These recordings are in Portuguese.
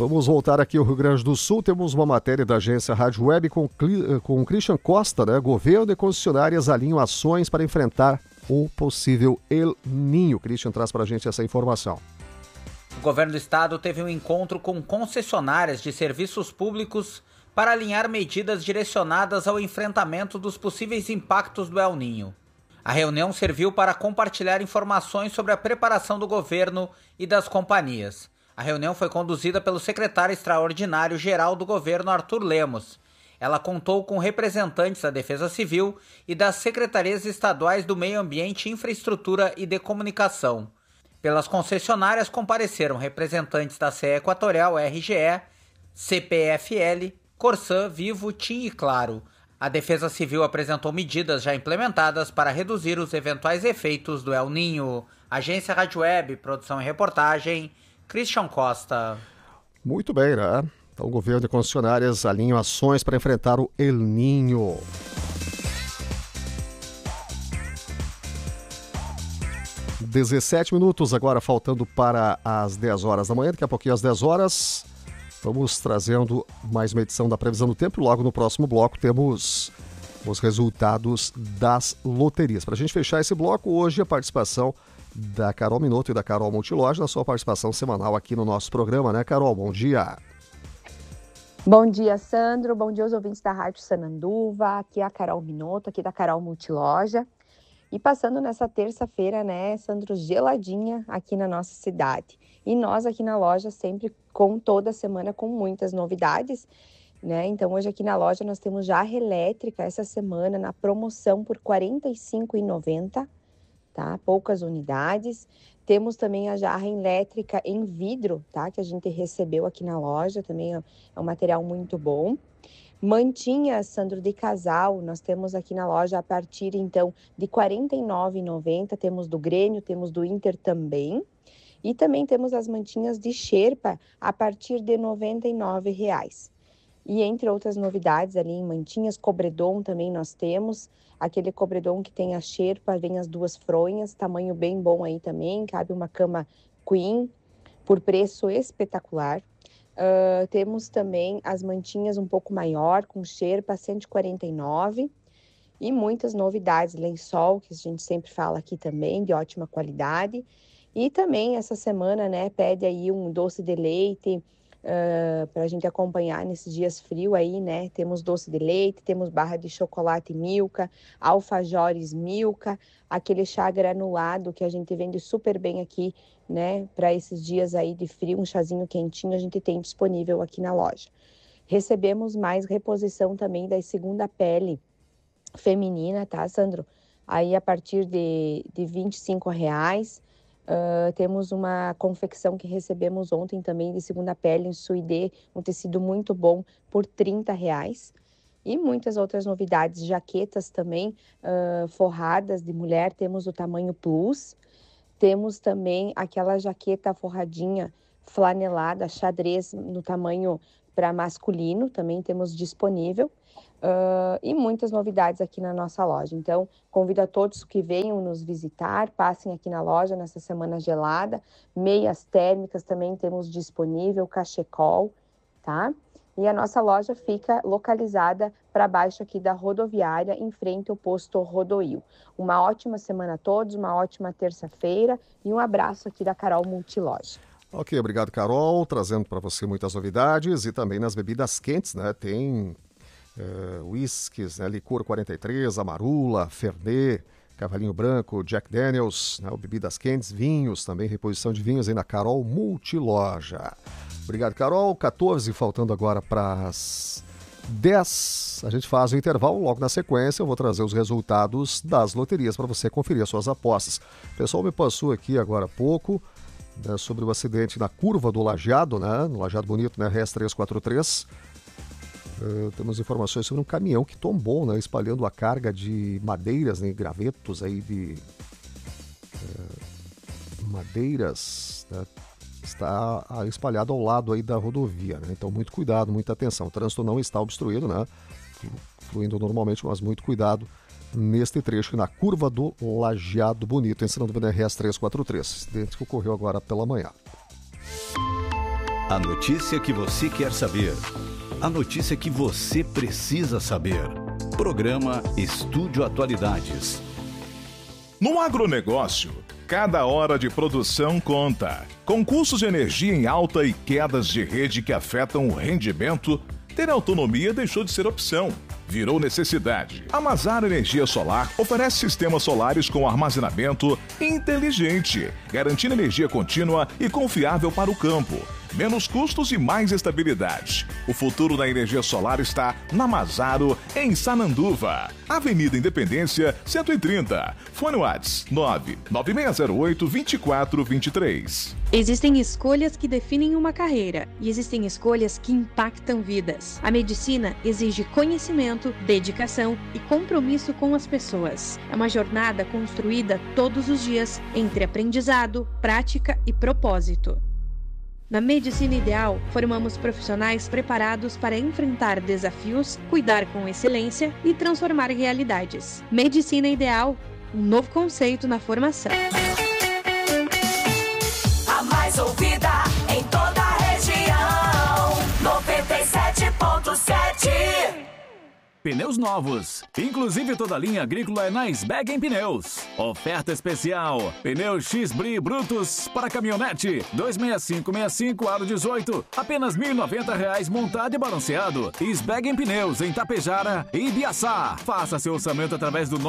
Vamos voltar aqui ao Rio Grande do Sul. Temos uma matéria da agência Rádio Web com o Christian Costa, né? Governo e concessionárias alinham ações para enfrentar o possível El Niño. Christian traz para a gente essa informação. O governo do estado teve um encontro com concessionárias de serviços públicos para alinhar medidas direcionadas ao enfrentamento dos possíveis impactos do El Niño. A reunião serviu para compartilhar informações sobre a preparação do governo e das companhias. A reunião foi conduzida pelo secretário extraordinário-geral do governo, Arthur Lemos. Ela contou com representantes da Defesa Civil e das secretarias estaduais do Meio Ambiente, Infraestrutura e de Comunicação. Pelas concessionárias compareceram representantes da CE Equatorial, RGE, CPFL, Corsã, Vivo, TIM e Claro. A Defesa Civil apresentou medidas já implementadas para reduzir os eventuais efeitos do El Niño. Agência Rádio Web, produção e reportagem, Christian Costa. Muito bem, né? Então, o governo e concessionárias alinham ações para enfrentar o El Niño. – 17 minutos agora, faltando para as 10 horas da manhã. Daqui a pouquinho, às 10 horas, vamos trazendo mais uma edição da Previsão do Tempo. Logo no próximo bloco, temos os resultados das loterias. Para a gente fechar esse bloco, hoje a participação da Carol Minotto e da Carol Multiloja, na sua participação semanal aqui no nosso programa, né, Carol? Bom dia. Bom dia, Sandro. Bom dia aos ouvintes da Rádio Sananduva. Aqui é a Carol Minotto, aqui da Carol Multiloja. E passando nessa terça-feira, né, Sandro, geladinha aqui na nossa cidade. E nós aqui na loja sempre com toda semana com muitas novidades, né? Então hoje aqui na loja nós temos jarra elétrica essa semana na promoção por R$ 45,90, tá? Poucas unidades. Temos também a jarra elétrica em vidro, tá? Que a gente recebeu aqui na loja, também é um material muito bom. Mantinhas, Sandro, de casal, nós temos aqui na loja a partir, então, de R$ 49,90. Temos do Grêmio, temos do Inter também. E também temos as mantinhas de Xerpa a partir de R$ 99,00. E entre outras novidades ali em mantinhas, cobredom também nós temos. Aquele cobredom que tem a Xerpa, vem as duas fronhas, tamanho bem bom aí também. Cabe uma cama queen, por preço espetacular. Temos também as mantinhas um pouco maior, com Xerpa, R$ 149,00. E muitas novidades, lençol, que a gente sempre fala aqui também, de ótima qualidade. E também essa semana, né, pede aí um doce de leite para a gente acompanhar nesses dias frios aí, né? Temos doce de leite, temos barra de chocolate Milka, alfajores Milka, aquele chá granulado que a gente vende super bem aqui, né? Para esses dias aí de frio, um chazinho quentinho a gente tem disponível aqui na loja. Recebemos mais reposição também da segunda pele feminina, tá, Sandro? Aí a partir de R$ 25,00. Temos uma confecção que recebemos ontem também de segunda pele em suidê, um tecido muito bom por R$ 30,00. E muitas outras novidades, jaquetas também forradas de mulher, temos o tamanho plus. Temos também aquela jaqueta forradinha flanelada, xadrez no tamanho para masculino, também temos disponível. E muitas novidades aqui na nossa loja. Então, convido a todos que venham nos visitar, passem aqui na loja nessa semana gelada. Meias térmicas também temos disponível, cachecol, tá? E a nossa loja fica localizada para baixo aqui da rodoviária, em frente ao posto Rodoil. Uma ótima semana a todos, uma ótima terça-feira e um abraço aqui da Carol Multiloja. Ok, obrigado, Carol, trazendo para você muitas novidades e também nas bebidas quentes, né? Tem whiskies, né? Licor 43, Amarula, Fernet, Cavalinho Branco, Jack Daniels, né? Bebidas quentes, vinhos, também reposição de vinhos aí na Carol Multiloja. Obrigado, Carol. 14, faltando agora para as 10. A gente faz o intervalo, logo na sequência eu vou trazer os resultados das loterias para você conferir as suas apostas. O pessoal me passou aqui agora há pouco, né, sobre o acidente na curva do Lajeado, né? No Lajeado Bonito, né? RS 343. Temos informações sobre um caminhão que tombou, né, espalhando a carga de madeiras, né, gravetos aí de madeiras, né, está espalhado ao lado aí da rodovia, né? Então muito cuidado, muita atenção. O trânsito não está obstruído, né, fluindo normalmente, mas muito cuidado neste trecho na curva do Lajeado Bonito, ensinando o RS 343, acidente que ocorreu agora pela manhã. A notícia que você quer saber. A notícia que você precisa saber. Programa Estúdio Atualidades. No agronegócio, cada hora de produção conta. Com custos de energia em alta e quedas de rede que afetam o rendimento, ter autonomia deixou de ser opção. Virou necessidade. A Mazara Energia Solar oferece sistemas solares com armazenamento inteligente, garantindo energia contínua e confiável para o campo. Menos custos e mais estabilidade. O futuro da energia solar está na Mazaro, em Sananduva. Avenida Independência, 130. Fone WhatsApp 99608-2423. Existem escolhas que definem uma carreira e existem escolhas que impactam vidas. A medicina exige conhecimento, dedicação e compromisso com as pessoas. É uma jornada construída todos os dias entre aprendizado, prática e propósito. Na Medicina Ideal, formamos profissionais preparados para enfrentar desafios, cuidar com excelência e transformar realidades. Medicina Ideal, um novo conceito na formação. A mais ouvida em toda a região, 97.7. Pneus novos, inclusive toda a linha agrícola é na Sbeg Pneus. Oferta especial, pneu X-Bri Brutus para caminhonete, 26565 aro 18, apenas R$ 1.090 montado e balanceado. Sbeg Pneus em Tapejara e Ibiaçá. Faça seu orçamento através do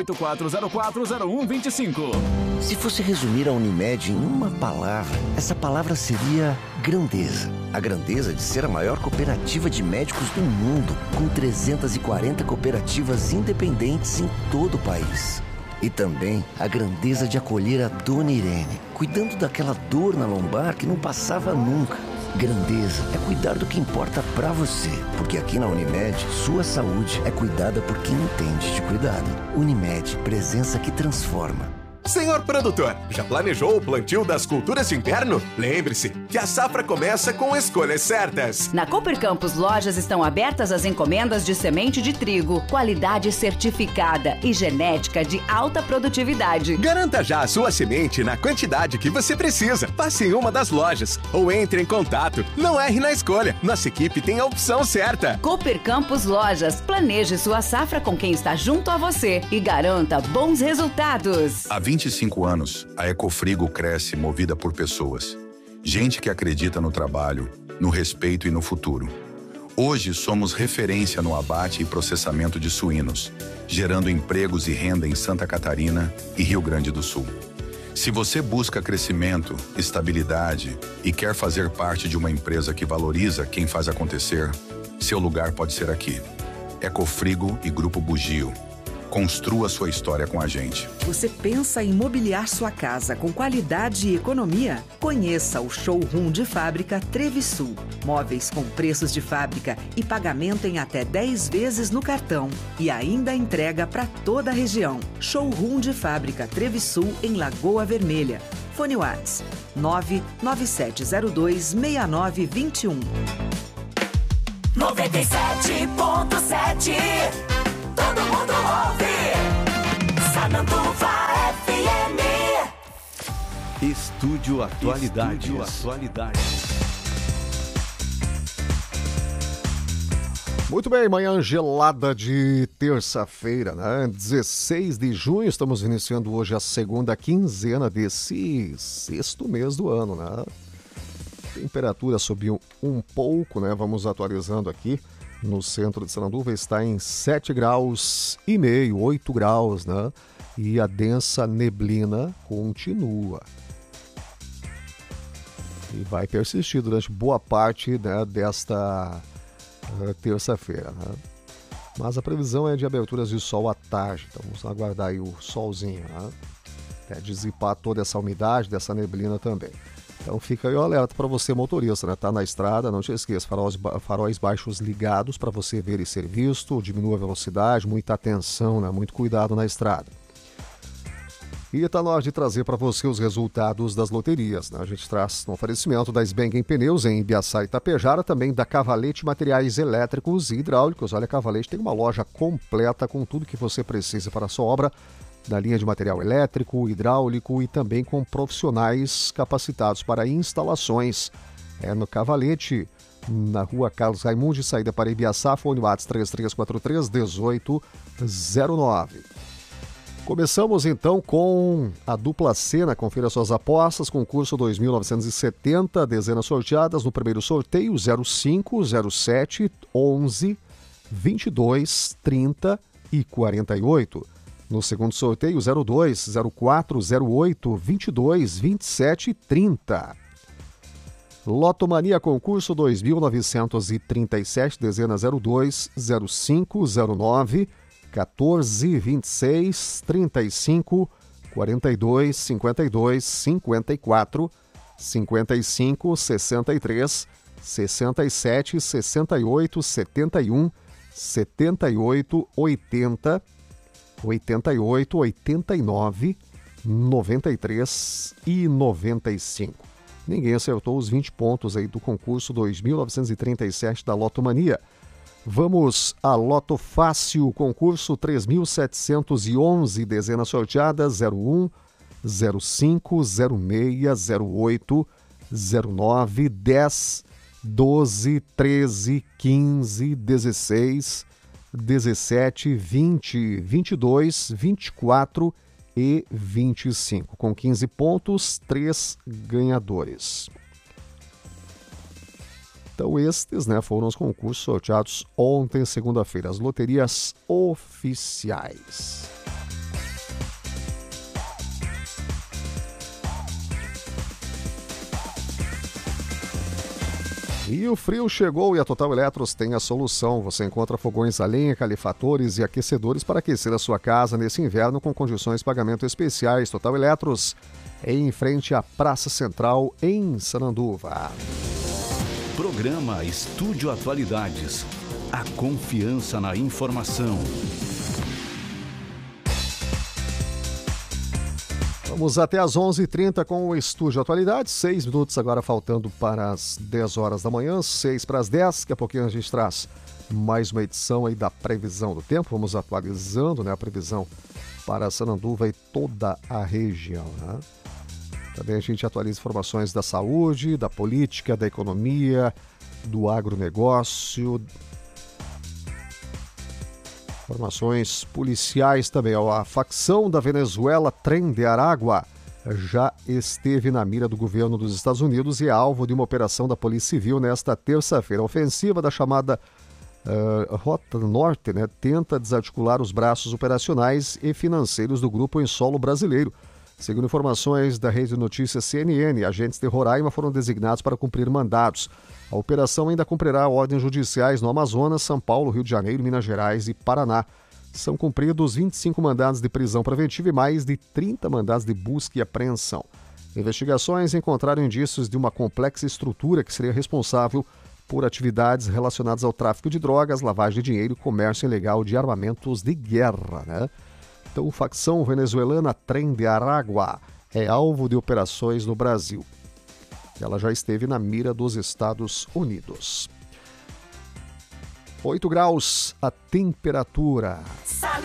984040125. Se fosse resumir a Unimed em uma palavra, essa palavra seria grandeza. A grandeza de ser a maior cooperativa de médicos do mundo, com 340 cooperativas independentes em todo o país. E também a grandeza de acolher a Dona Irene, cuidando daquela dor na lombar que não passava nunca. Grandeza é cuidar do que importa pra você, porque aqui na Unimed, sua saúde é cuidada por quem entende de cuidado. Unimed, presença que transforma. Senhor produtor, já planejou o plantio das culturas de inverno? Lembre-se que a safra começa com escolhas certas. Na Cooper Campos Lojas estão abertas as encomendas de semente de trigo, qualidade certificada e genética de alta produtividade. Garanta já a sua semente na quantidade que você precisa. Passe em uma das lojas ou entre em contato. Não erre na escolha. Nossa equipe tem a opção certa. Cooper Campos Lojas. Planeje sua safra com quem está junto a você e garanta bons resultados. Há 25 anos, a Ecofrigo cresce movida por pessoas. Gente que acredita no trabalho, no respeito e no futuro. Hoje somos referência no abate e processamento de suínos, gerando empregos e renda em Santa Catarina e Rio Grande do Sul. Se você busca crescimento, estabilidade e quer fazer parte de uma empresa que valoriza quem faz acontecer, seu lugar pode ser aqui. Ecofrigo e Grupo Bugio. Construa sua história com a gente. Você pensa em mobiliar sua casa com qualidade e economia? Conheça o Showroom de Fábrica Trevisul. Móveis com preços de fábrica e pagamento em até 10 vezes no cartão. E ainda entrega para toda a região. Showroom de Fábrica Trevisul em Lagoa Vermelha. Fone WhatsApp 997026921. 97.7. Todo mundo ouve. Sananduva FM. Estúdio Atualidades. Muito bem, manhã gelada de terça-feira, né? 16 de junho, estamos iniciando hoje a segunda quinzena desse sexto mês do ano, né? Temperatura subiu um pouco, né? Vamos atualizando aqui. No centro de Sananduva está em 7 graus e meio, 8 graus, né? E a densa neblina continua. E vai persistir durante boa parte, né, desta terça-feira, né? Mas a previsão é de aberturas de sol à tarde, então vamos aguardar aí o solzinho, né? Dissipar toda essa umidade, dessa neblina também. Então fica aí o alerta para você, motorista, né? Tá na estrada, não te esqueça, faróis baixos ligados para você ver e ser visto, diminua a velocidade, muita atenção, né? Muito cuidado na estrada. E está na hora de trazer para você os resultados das loterias, né? A gente traz no oferecimento da Sbeng Pneus em Ibiaçá e Tapejara, também da Cavalete Materiais Elétricos e Hidráulicos. Olha, a Cavalete tem uma loja completa com tudo que você precisa para a sua obra, na linha de material elétrico, hidráulico e também com profissionais capacitados para instalações. é no Cavalete, na rua Carlos Raimundi, saída para Ibiaçá, fone WhatsApp 3343-1809. Começamos então com a dupla cena, confira suas apostas, concurso 2.970, dezenas sorteadas, no primeiro sorteio 05, 07, 11, 22, 30 e 48. No segundo sorteio 02, 04, 08, 22, 27 e 30. Lotomania concurso 2.937, dezenas 02, 05, 09, 14, 26, 35, 42, 52, 54, 55, 63, 67, 68, 71, 78, 80, 88, 89, 93 e 95. Ninguém acertou os 20 pontos aí do concurso 2.937 da Lotomania. Vamos a Loto Fácil, concurso 3.711, dezenas sorteadas 01, 05, 06, 08, 09, 10, 12, 13, 15, 16, 17, 20, 22, 24 e 25. Com 15 pontos, 3 ganhadores. Então estes, foram os concursos sorteados ontem, segunda-feira, as loterias oficiais. E o frio chegou e a Total Eletros tem a solução. Você encontra fogões a lenha, calefatores e aquecedores para aquecer a sua casa nesse inverno com condições de pagamento especiais. Total Eletros, em frente à Praça Central, em Sananduva. Programa Estúdio Atualidades. A confiança na informação. Vamos até às 11h30 com o Estúdio Atualidades. 6 minutos agora faltando para as 10 horas da manhã, 6 para as 10. Daqui a pouquinho a gente traz mais uma edição aí da previsão do tempo. Vamos atualizando a previsão para Sananduva e toda a região. Também a gente atualiza informações da saúde, da política, da economia, do agronegócio. Informações policiais também. A facção da Venezuela, Tren de Aragua, já esteve na mira do governo dos Estados Unidos e é alvo de uma operação da Polícia Civil nesta terça-feira. A ofensiva da chamada Rota Norte tenta desarticular os braços operacionais e financeiros do grupo em solo brasileiro. Segundo informações da rede de notícias CNN, agentes de Roraima foram designados para cumprir mandados. A operação ainda cumprirá ordens judiciais no Amazonas, São Paulo, Rio de Janeiro, Minas Gerais e Paraná. São cumpridos 25 mandados de prisão preventiva e mais de 30 mandados de busca e apreensão. Investigações encontraram indícios de uma complexa estrutura que seria responsável por atividades relacionadas ao tráfico de drogas, lavagem de dinheiro e comércio ilegal de armamentos de guerra. Então, facção venezuelana Tren de Aragua é alvo de operações no Brasil. Ela já esteve na mira dos Estados Unidos. 8 graus a temperatura.